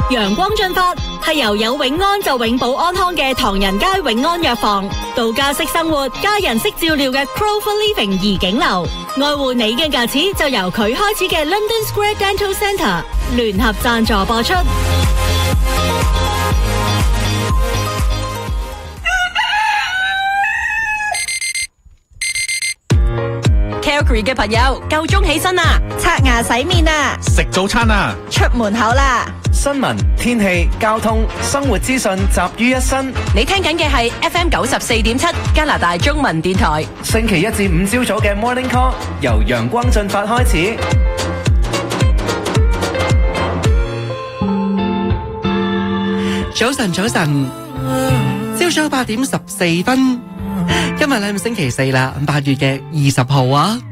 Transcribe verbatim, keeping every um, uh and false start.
陽光進發係由有永安就永保安康嘅唐人街永安藥房，度假式生活家人式照料嘅 Clover Living 怡景樓，愛護你嘅牙齒就由佢開始嘅 London Square Dental Centre 聯合贊助播出。 Calgary 嘅朋友夠鐘起身啦， 刷牙洗面啦， 食早餐啦， 出門口啦。 新聞、天氣、交通、生活資訊集於一身。 你聽緊嘅係 F M 九十四點七加拿大中文電台。 星期一至五朝早嘅 Morning Call 由陽光進發開始。 早晨，早晨，朝早八點十四分。今日咧係星期四啦，八月嘅二十號啊。